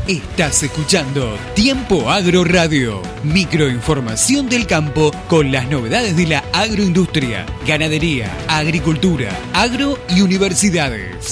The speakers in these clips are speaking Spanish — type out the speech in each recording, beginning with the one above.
Estás escuchando Tiempo Agro Radio, microinformación del campo con las novedades de la agroindustria, ganadería, agricultura, agro y universidades.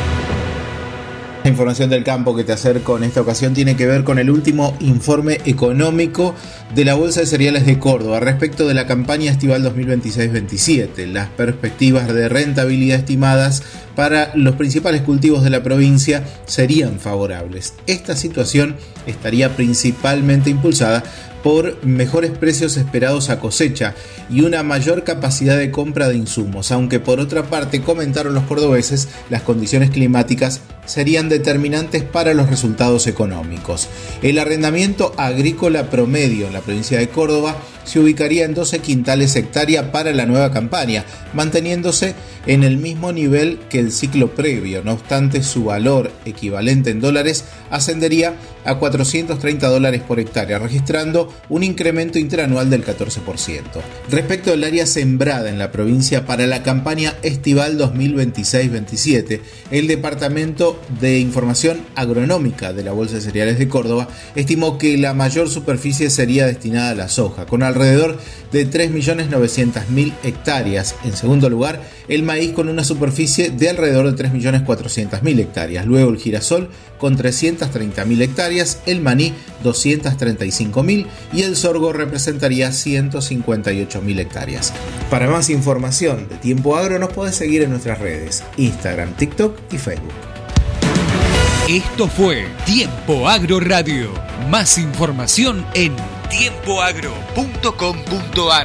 La información del campo que te acerco en esta ocasión tiene que ver con el último informe económico de la Bolsa de Cereales de Córdoba respecto de la campaña estival 2026-27. Las perspectivas de rentabilidad estimadas para los principales cultivos de la provincia serían favorables. Esta situación estaría principalmente impulsada por mejores precios esperados a cosecha y una mayor capacidad de compra de insumos, aunque por otra parte, comentaron los cordobeses, las condiciones climáticas serían determinantes para los resultados económicos. El arrendamiento agrícola promedio en la provincia de Córdoba se ubicaría en 12 quintales hectárea para la nueva campaña, manteniéndose en el mismo nivel que el ciclo previo. No obstante, su valor equivalente en dólares ascendería a $430 por hectárea, registrando un incremento interanual del 14%. Respecto al área sembrada en la provincia para la campaña estival 2026-27, el Departamento de Información Agronómica de la Bolsa de Cereales de Córdoba estimó que la mayor superficie sería destinada a la soja, con alrededor de 3.900.000 hectáreas. En segundo lugar, el maíz con una superficie de alrededor de 3.400.000 hectáreas. Luego el girasol con 330.000 hectáreas, el maní 235.000 y el sorgo representaría 158.000 hectáreas. Para más información de Tiempo Agro nos podés seguir en nuestras redes, Instagram, TikTok y Facebook. Esto fue Tiempo Agro Radio. Más información en tiempoagro.com.ar.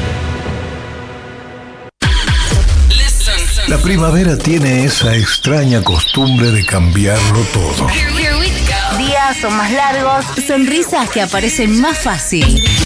La primavera tiene esa extraña costumbre de cambiarlo todo. Días son más largos, sonrisas que aparecen más fácil.